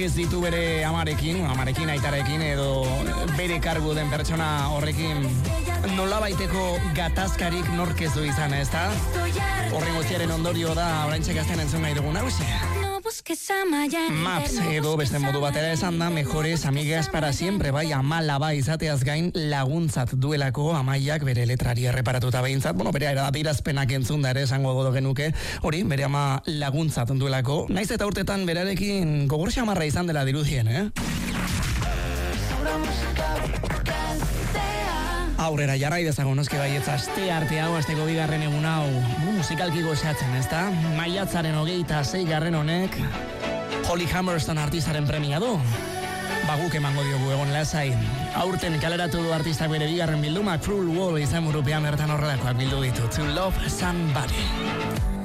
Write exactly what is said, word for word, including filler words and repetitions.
Ez ditu bere amarekin, amarekin, aitarekin edo bere kargu den pertsona horrekin nolabaiteko gatazkarik nork ez du izan, ez da? Horren gutxiaren ondorio da, oraintxe gazten entzun nahi dugun hausia. Maps edo beste modu batera esan da, mejores amigas para siempre, bai, ama laba izateaz gain laguntzat duelako Amaiak bere letrari erreparatuta behintzat, bueno, bere adierazpenak entzun da ere esango godo genuke, hori, bere ama laguntzat duelako, naiz eta urtetan berarekin gogor xamarra izan dela dirudien, eh? Aurrera jarrai dezagun, noski baietz, aste arte hau, asteko bigarren egun hau, musikalki goxatzen, ez da? Maiatzaren hogeita sei garren honek, Holly Humberstone artistaren premia du. Baguk emango diogu egon lasai. Aurten kaleratu du artistak bere bigarren bilduma, Cruel Wall izan burupean bertan horrelakoak bildu ditu. To Love Somebody.